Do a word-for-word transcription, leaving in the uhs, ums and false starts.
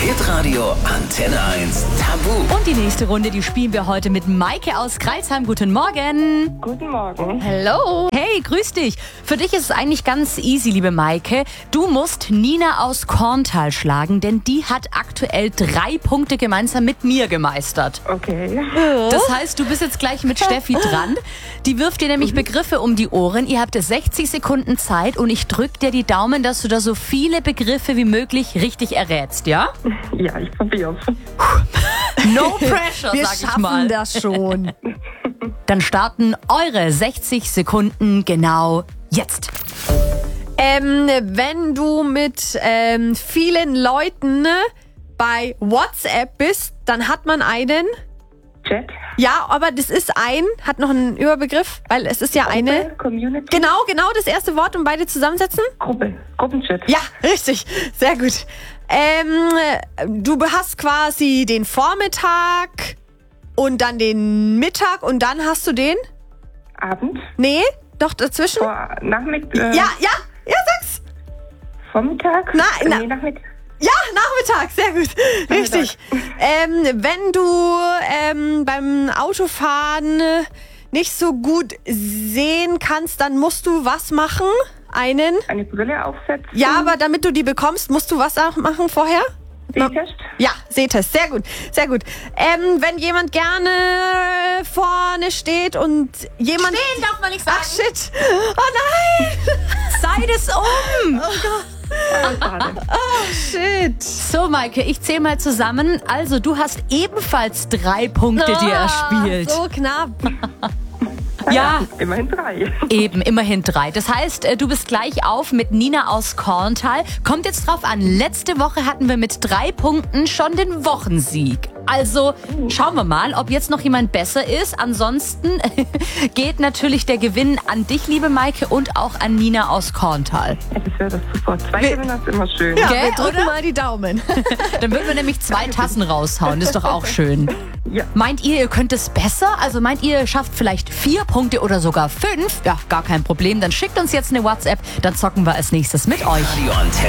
Hitradio Antenne eins Tabu. Und die nächste Runde, die spielen wir heute mit Maike aus Crailsheim. Guten Morgen. Guten Morgen. Hallo. Hey, grüß dich. Für dich ist es eigentlich ganz easy, liebe Maike. Du musst Nina aus Korntal schlagen, denn die hat aktuell drei Punkte gemeinsam mit mir gemeistert. Okay. Das heißt, du bist jetzt gleich mit Steffi dran. Die wirft dir nämlich Begriffe um die Ohren. Ihr habt sechzig Sekunden Zeit und ich drück dir die Daumen, dass du da so viele Begriffe wie möglich richtig errätst, ja? Ja, ich probier's. No pressure, Wir sag ich schaffen mal. das schon. Dann starten eure sechzig Sekunden genau jetzt. ähm, wenn du mit ähm, vielen Leuten bei WhatsApp bist, dann hat man einen... Chat. Ja, aber das ist ein, hat noch einen Überbegriff, weil es ist ja eine... Gruppe, Community. Genau, genau das erste Wort und beide zusammensetzen? Gruppe. Gruppenchat. Ja, richtig. Sehr gut. Ähm, du hast quasi den Vormittag und dann den Mittag und dann hast du den? Abend. Nee, doch dazwischen? Vor Nachmittag. Äh, Ja, ja, ja, sag's. Vormittag. Na, Äh, na- Nee, Nachmittag. Ja, Nachmittag, sehr gut. Richtig. Ähm, wenn du ähm, beim Autofahren nicht so gut sehen kannst, dann musst du was machen? Einen? Eine Brille aufsetzen. Ja, aber damit du die bekommst, musst du was auch machen vorher? Sehtest? Ja, Sehtest, sehr gut, sehr gut. Ähm, wenn jemand gerne vorne steht und jemand... Stehen darf man nicht sagen. Ach, shit. Oh nein. Sei das um! Shit. So, Maike, ich zähle mal zusammen. Also, du hast ebenfalls drei Punkte dir erspielt. So knapp. Ja, Immerhin drei. eben, immerhin drei. Das heißt, äh, du bist gleich auf mit Nina aus Korntal. Kommt jetzt drauf an, letzte Woche hatten wir mit drei Punkten schon den Wochensieg. Also schauen wir mal, ob jetzt noch jemand besser ist. Ansonsten geht natürlich der Gewinn an dich, liebe Maike, und auch an Nina aus Korntal. Ja, das wäre das super. Zwei Gewinner ist immer schön. Ja, Gell, wir drücken oder? mal die Daumen. Dann würden wir nämlich zwei Tassen raushauen. Das ist doch auch schön. Ja. Meint ihr, ihr könnt es besser? Also meint ihr, ihr schafft vielleicht vier Punkte oder sogar fünf? Ja, gar kein Problem. Dann schickt uns jetzt eine WhatsApp. Dann zocken wir als nächstes mit euch. Radio Antenne